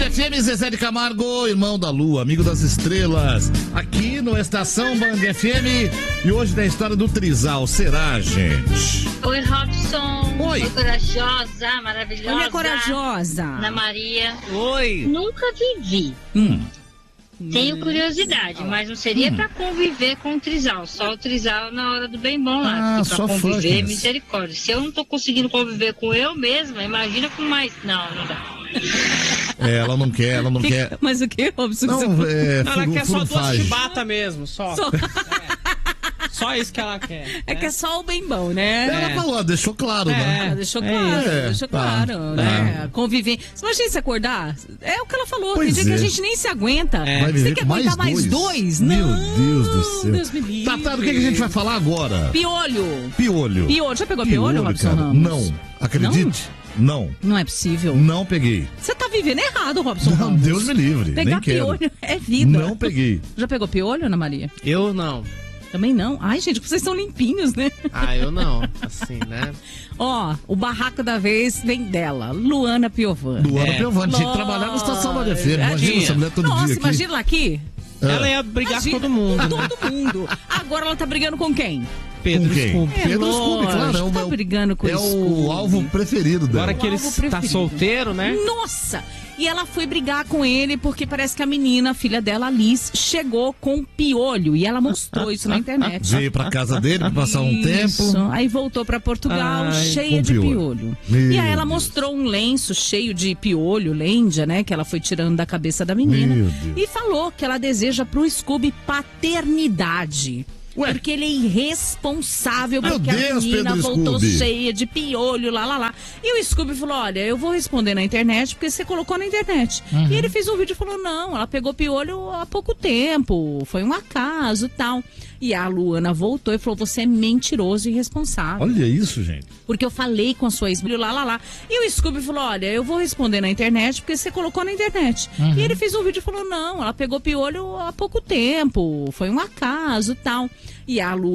FM, Zezé de Camargo, irmão da lua, amigo das estrelas, aqui no Estação Band FM. E hoje tem a história do trisal. Será, gente? Oi, Robson. Oi. Oi, corajosa, maravilhosa. Olha, corajosa. Ana Maria. Oi. Nunca vivi. Tenho curiosidade, mas não seria pra conviver com o trisal. Só o trisal na hora do bem bom lá. Pra conviver, misericórdia. Se eu não tô conseguindo conviver com eu mesma, imagina com mais. Não dá. Ela não quer. Mas o que, Robson? Não, Ela quer só duas faz. chibatas mesmo, só. Só isso que ela quer. É que é só o bem bom, né? Ela falou, deixou claro, né? Ela deixou claro, né? Conviver. Você imagina se acordar? É o que ela falou. Pois tem dia é. que a gente nem se aguenta. Vai Você viver quer com aguentar mais dois? Meu Não. Deus do céu. Deus me livre. Tá, do que a gente vai falar agora? Piolho. Piolho. Já pegou piolho, Robson cara? Ramos? Não. Acredite? Não. Não é possível. Não peguei. Você tá vivendo errado, Robson Não, Ramos. Deus me livre. Pegar nem quero. piolho é vida. Não peguei. Já pegou piolho, Ana Maria? Eu não. Também não? Ai, gente, vocês são limpinhos, né? Eu não. Assim, né? Ó, o barraco da vez vem dela, Luana Piovani. Luana Piovani, tinha que trabalhar na estação da FM. Imagina essa mulher todo dia aqui. Imagina ela aqui. Ela ia brigar com todo mundo. Todo mundo. Agora ela tá brigando com quem? Pedro Com quem? Scooby. Pedro Scooby, claro. Tá brigando com o Scooby. alvo preferido dela. Agora que ele alvo tá preferido. solteiro, né? Nossa! E ela foi brigar com ele porque parece que a menina, a filha dela, Liz, chegou com piolho. E ela mostrou isso na internet. Veio pra casa dele pra passar um tempo. Aí voltou pra Portugal cheia com de piolho. piolho. E aí Meu ela Deus. mostrou um lenço cheio de piolho, lêndia, né? Que ela foi tirando da cabeça da menina. Meu Deus. E falou que ela deseja pro Scooby paternidade. Ué? Porque ele é irresponsável, Meu porque Deus, a menina Pedro voltou Scooby. cheia de piolho, lá. E o Scooby falou, olha, eu vou responder na internet, porque você colocou na internet. E ele fez um vídeo e falou, não, ela pegou piolho há pouco tempo, foi um acaso e tal. E a Luana voltou e falou, você é mentiroso e irresponsável. Olha isso, gente. Porque eu falei com a sua ex, lá. E o Scooby falou, olha, eu vou responder na internet, porque você colocou na internet. E ele fez um vídeo e falou, não, ela pegou piolho há pouco tempo, foi um acaso e tal. E a Lu